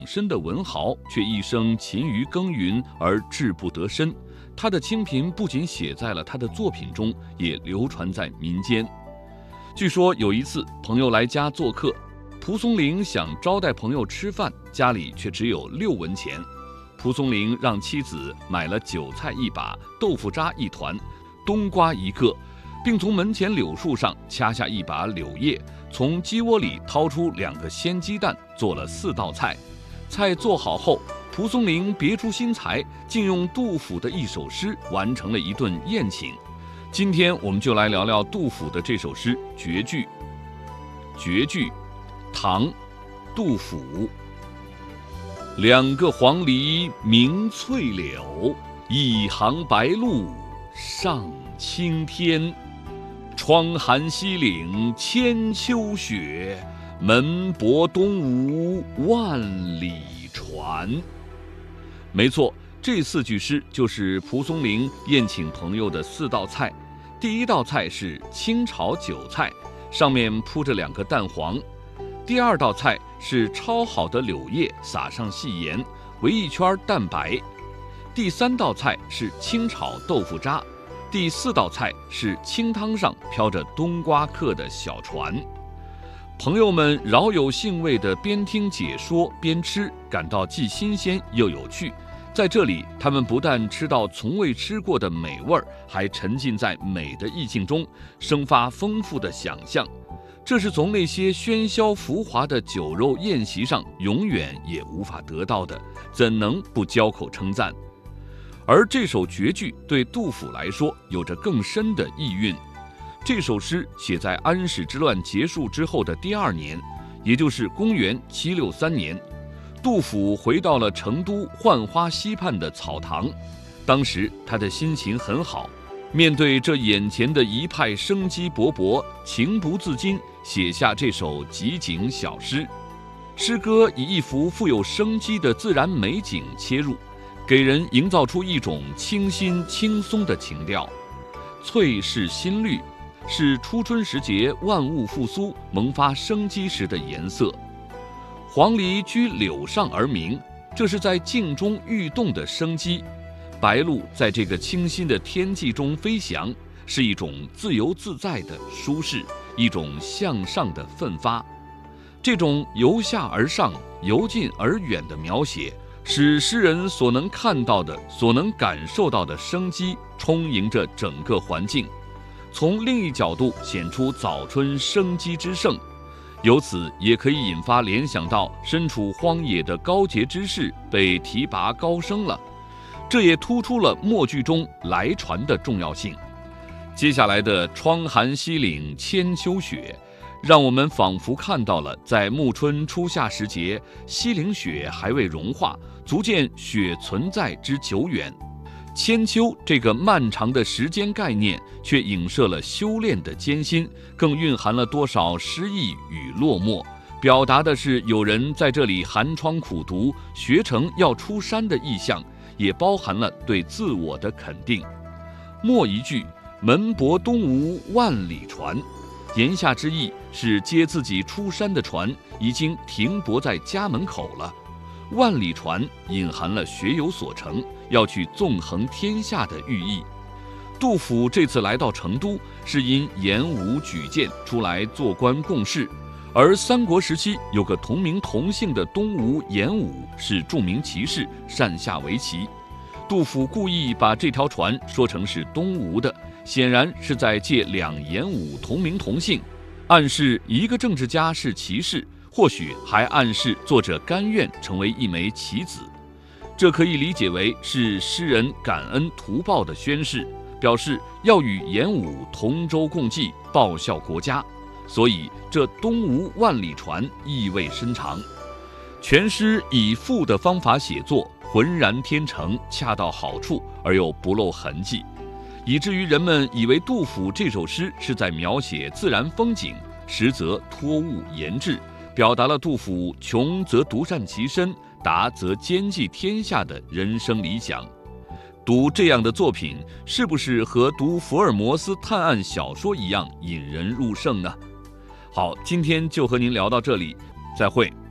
身的文豪，却一生勤于耕耘而志不得伸。他的清贫不仅写在了他的作品中，也流传在民间。据说有一次，朋友来家做客，蒲松龄想招待朋友吃饭，家里却只有6文钱。蒲松龄让妻子买了韭菜1把、豆腐渣1团、冬瓜1个，并从门前柳树上掐下1把柳叶，从鸡窝里掏出2个鲜鸡蛋，做了4道菜。菜做好后，蒲松龄别出心裁，竟用杜甫的一首诗完成了一顿宴请。今天我们就来聊聊杜甫的这首诗《绝句》。绝句，唐，杜甫。2个黄鹂鸣翠柳，一行白鹭上青天。窗含西岭千秋雪，门泊东吴万里船。没错，这4句诗就是蒲松龄宴请朋友的4道菜。第1道菜是清炒韭菜，上面铺着2个蛋黄；第2道菜是焯好的柳叶，撒上细盐，围一圈蛋白；第3道菜是清炒豆腐渣；第4道菜是清汤上飘着冬瓜客的小船。朋友们饶有兴味地边听解说边吃，感到既新鲜又有趣。在这里，他们不但吃到从未吃过的美味，还沉浸在美的意境中，生发丰富的想象。这是从那些喧嚣浮华的酒肉宴席上永远也无法得到的，怎能不交口称赞？而这首绝句对杜甫来说有着更深的意蕴。这首诗写在安史之乱结束之后的第2年，也就是公元763年。杜甫回到了成都浣花溪畔的草堂，当时他的心情很好，面对这眼前的一派生机勃勃，情不自禁写下这首集景小诗。诗歌以一幅富有生机的自然美景切入，给人营造出一种清新轻松的情调。翠是新绿，是初春时节万物复苏、萌发生机时的颜色。黄鹂居柳上而鸣，这是在静中欲动的生机。白鹭在这个清新的天际中飞翔，是一种自由自在的舒适，一种向上的奋发。这种由下而上、由近而远的描写，使诗人所能看到的、所能感受到的生机充盈着整个环境，从另一角度显出早春生机之盛。由此也可以引发联想到身处荒野的高洁之士被提拔高升了，这也突出了末句中来船的重要性。接下来的窗含西岭千秋雪，让我们仿佛看到了在暮春初夏时节，西岭雪还未融化，足见雪存在之久远。千秋这个漫长的时间概念，却影射了修炼的艰辛，更蕴含了多少诗意与落寞，表达的是有人在这里寒窗苦读，学成要出山的意象，也包含了对自我的肯定。末一句门泊东吴万里船，言下之意是接自己出山的船已经停泊在家门口了。万里船隐含了学有所成，要去纵横天下的寓意。杜甫这次来到成都，是因严武举荐出来做官共事，而三国时期有个同名同姓的东吴严武，是著名骑士，善下围棋。杜甫故意把这条船说成是东吴的，显然是在借2严武同名同姓，暗示一个政治家是骑士，或许还暗示作者甘愿成为一枚棋子。这可以理解为是诗人感恩图报的宣誓，表示要与严武同舟共济，报效国家。所以这东吴万里船意味深长。全诗以赋的方法写作，浑然天成，恰到好处，而又不露痕迹，以至于人们以为杜甫这首诗是在描写自然风景，实则托物言志，表达了杜甫穷则独善其身，达则兼济天下的人生理想。读这样的作品，是不是和读福尔摩斯探案小说一样引人入胜呢？好，今天就和您聊到这里，再会。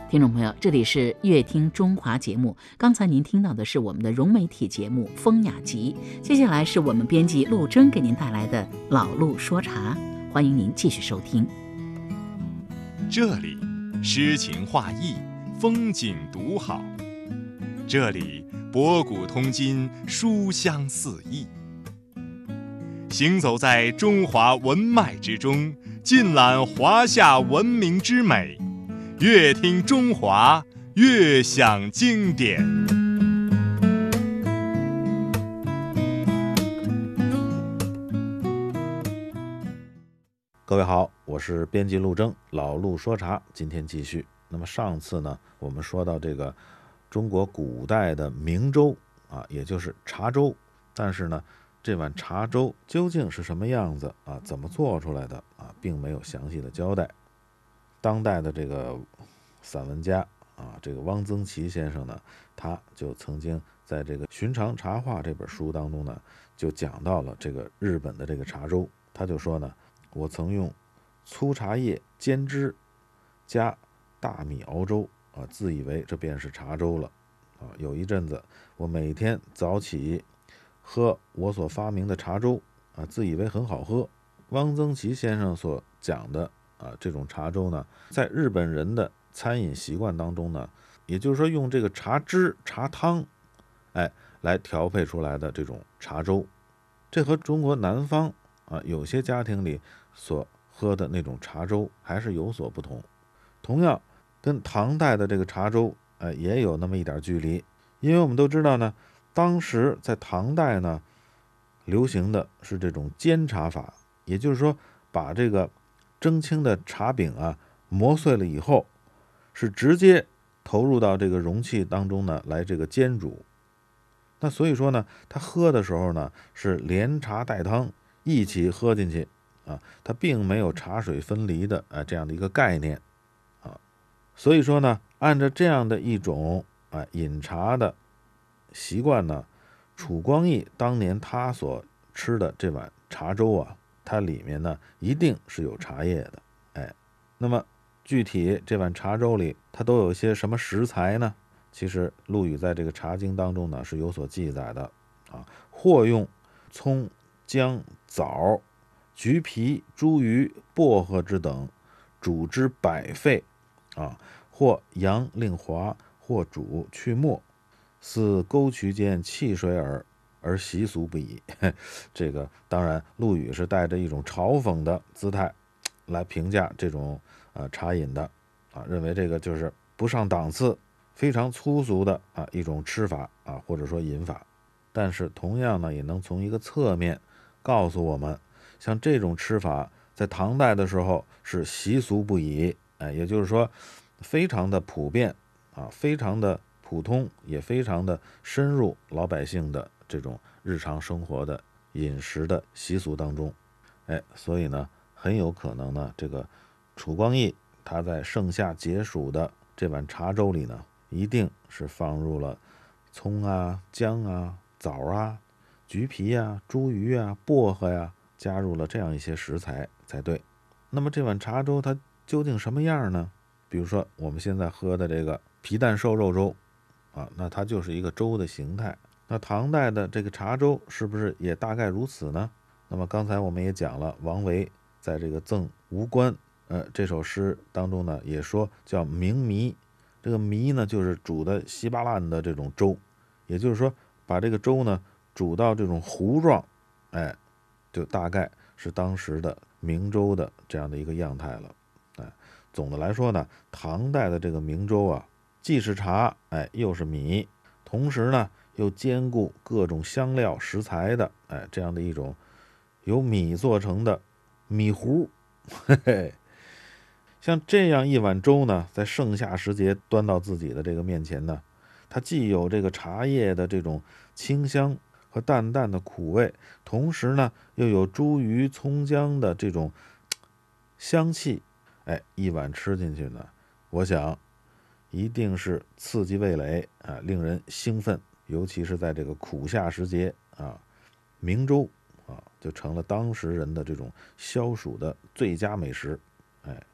听众朋友，这里是乐听中华节目，刚才您听到的是我们的融媒体节目《风雅集》，接下来是我们编辑陆征给您带来的老陆说茶，欢迎您继续收听。 这里诗情画意，风景独好，这里博古通今，书香四溢。行走在中华文脉之中，尽览华夏文明之美，越听中华，越享经典。 各位好，我是编辑陆征，老陆说茶，今天继续。那么上次呢，我们说到这个中国古代的明粥啊，也就是茶粥，但是呢，这碗茶粥究竟是什么样子啊，怎么做出来的啊，并没有详细的交代。当代的这个散文家啊，这个汪曾祺先生呢，他就曾经在这个《寻常茶话》这本书当中呢，就讲到了这个日本的这个茶粥。他就说呢，我曾用粗茶叶煎汁加大米熬粥啊，自以为这便是茶粥了啊。有一阵子，我每天早起喝我所发明的茶粥啊，自以为很好喝。汪曾祺先生所讲的啊，这种茶粥呢，在日本人的餐饮习惯当中呢，也就是说用这个茶汁、茶汤，来调配出来的这种茶粥，这和中国南方啊有些家庭里所喝的那种茶粥还是有所不同。同样，跟唐代的这个茶粥也有那么一点距离，因为我们都知道呢，当时在唐代呢，流行的是这种煎茶法，也就是说把这个蒸青的茶饼啊磨碎了以后，是直接投入到这个容器当中呢来这个煎煮。那所以说呢，他喝的时候呢是连茶带汤一起喝进去啊，它并没有茶水分离的这样的一个概念啊。所以说呢，按照这样的一种饮茶的习惯呢，楚光义当年他所吃的这碗茶粥啊，它里面呢一定是有茶叶的。那么具体这碗茶粥里它都有一些什么食材呢？其实陆羽在这个茶经当中呢是有所记载的啊，或用葱、姜、枣、橘皮、茱萸、薄荷之等，煮之百沸啊，或扬令滑，或煮去沫，似沟渠间汽水耳，而习俗不已。这个当然，陆羽是带着一种嘲讽的姿态来评价这种茶饮的啊，认为这个就是不上档次，非常粗俗的一种吃法啊，或者说饮法。但是同样呢，也能从一个侧面告诉我们，像这种吃法在唐代的时候是习俗不已，也就是说非常的普遍啊，非常的普通，也非常的深入老百姓的这种日常生活的饮食的习俗当中。所以呢，很有可能呢，这个楚光义他在盛夏解暑的这碗茶粥里呢，一定是放入了葱啊、姜啊、枣啊、橘皮啊、茱萸啊、薄荷呀，加入了这样一些食材才对。那么这碗茶粥它究竟什么样呢？比如说我们现在喝的这个皮蛋瘦肉粥啊，那它就是一个粥的形态。那唐代的这个茶粥是不是也大概如此呢？那么刚才我们也讲了，王维在这个赠吴官这首诗当中呢，也说叫明糜。这个糜呢，就是煮的稀巴烂的这种粥，也就是说把这个粥呢煮到这种糊状，就大概是当时的明粥的这样的一个样态了。总的来说呢，唐代的这个明粥啊，既是茶，又是米，同时呢又兼顾各种香料食材的，这样的一种由米做成的米糊。像这样一碗粥呢，在盛夏时节端到自己的这个面前呢，它既有这个茶叶的这种清香和淡淡的苦味，同时呢又有茱萸、葱姜的这种香气，一碗吃进去呢，我想一定是刺激味蕾啊，令人兴奋。尤其是在这个苦夏时节啊，明粥啊就成了当时人的这种消暑的最佳美食。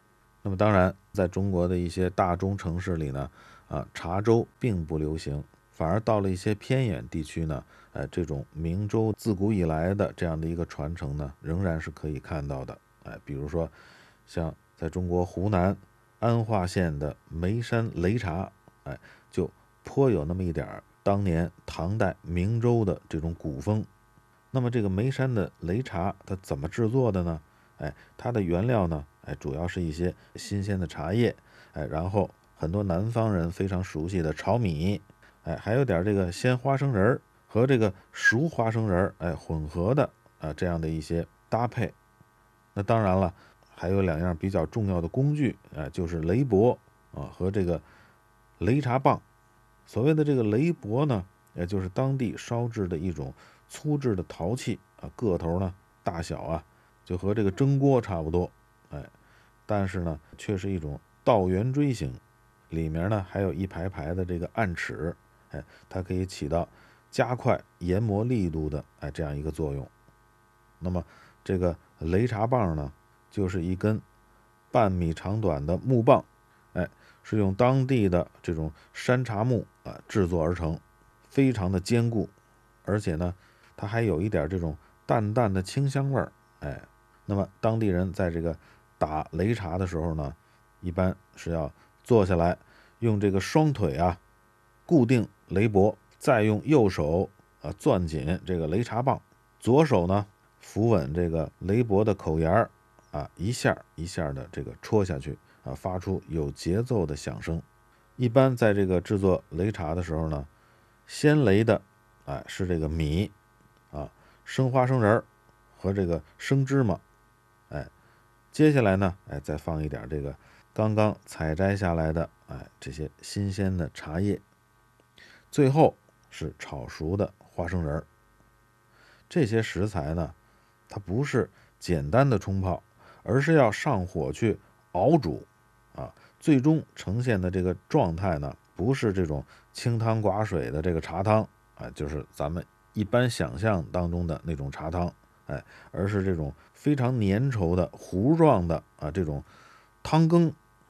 那么当然，在中国的一些大中城市里呢，茶粥并不流行，反而到了一些偏远地区呢，这种明粥自古以来的这样的一个传承呢，仍然是可以看到的。比如说像在中国湖南安化县的眉山擂茶，就颇有那么一点当年唐代明粥的这种古风。那么这个眉山的擂茶它怎么制作的呢？它的原料呢，主要是一些新鲜的茶叶，然后很多南方人非常熟悉的炒米，还有点这个鲜花生仁和这个熟花生仁混合的这样的一些搭配。那当然了，还有2样比较重要的工具，就是擂钵和这个擂茶棒。所谓的这个擂钵呢，也就是当地烧制的一种粗制的陶器，个头呢大小就和这个蒸锅差不多，但是呢却是一种倒圆锥形，里面呢还有一排排的这个暗齿，它可以起到加快研磨力度的这样一个作用。那么这个擂茶棒呢，就是一根半米长短的木棒，是用当地的这种山茶木制作而成，非常的坚固，而且呢它还有一点这种淡淡的清香味儿。那么当地人在这个打擂茶的时候呢，一般是要坐下来，用这个双腿固定擂钵，再用右手攥紧这个擂茶棒，左手呢扶稳这个擂钵的口沿一下一下的这个戳下去发出有节奏的响声。一般在这个制作擂茶的时候呢，先擂的是这个米生花生仁和这个生芝麻，接下来呢再放一点这个刚刚采摘下来的这些新鲜的茶叶，最后是炒熟的花生仁。这些食材呢，它不是简单的冲泡，而是要上火去熬煮最终呈现的这个状态呢，不是这种清汤寡水的这个茶汤就是咱们一般想象当中的那种茶汤，而是这种非常粘稠的糊状的这种汤羹。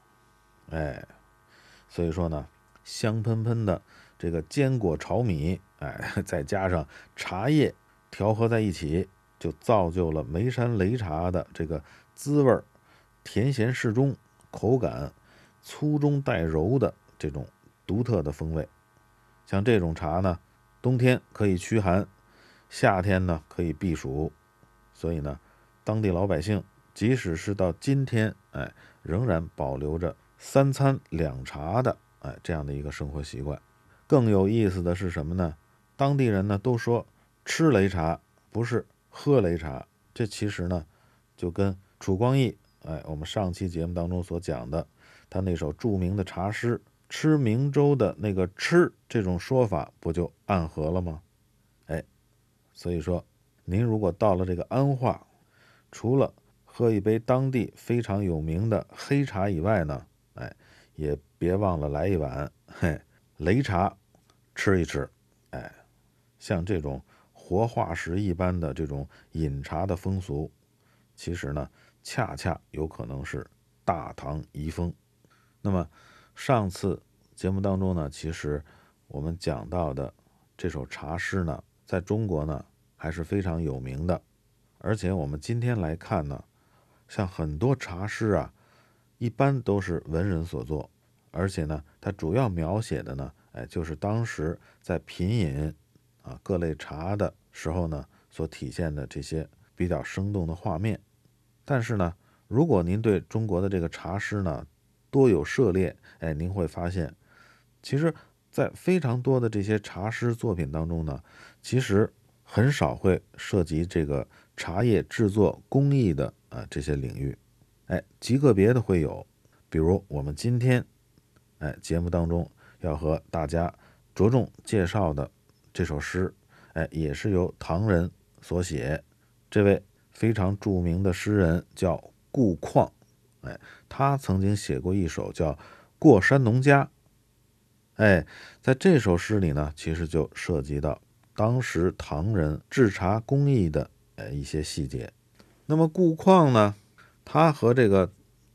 所以说呢，香喷喷的这个坚果炒米，再加上茶叶调和在一起，就造就了眉山擂茶的这个滋味，甜咸适中，口感粗中带柔的这种独特的风味。像这种茶呢，冬天可以驱寒，夏天呢可以避暑，所以呢，当地老百姓即使是到今天，仍然保留着3餐2茶的这样的一个生活习惯。更有意思的是什么呢？当地人呢都说吃擂茶不是喝擂茶，这其实呢就跟楚光义我们上期节目当中所讲的他那首著名的茶诗吃明粥的那个吃这种说法不就暗合了吗？所以说您如果到了这个安化，除了喝一杯当地非常有名的黑茶以外呢，也别忘了来一碗擂茶吃一吃。像这种活化石一般的这种饮茶的风俗，其实呢恰恰有可能是大唐遗风。那么上次节目当中呢，其实我们讲到的这首茶诗呢，在中国呢还是非常有名的。而且我们今天来看呢，像很多茶诗一般都是文人所作，而且呢它主要描写的呢就是当时在品饮各类茶的时候呢所体现的这些比较生动的画面。但是呢，如果您对中国的这个茶诗呢多有涉猎，您会发现其实在非常多的这些茶诗作品当中呢，其实很少会涉及这个茶叶制作工艺的这些领域，极个别的会有。比如我们今天节目当中要和大家着重介绍的这首诗，也是由唐人所写。这位非常著名的诗人叫顾况，他曾经写过一首叫《过山农家》。在这首诗里呢，其实就涉及到当时唐人制茶工艺的一些细节。那么顾况呢，他和这个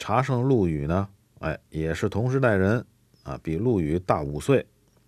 茶圣陆羽呢，也是同时代人啊，比陆羽大5岁。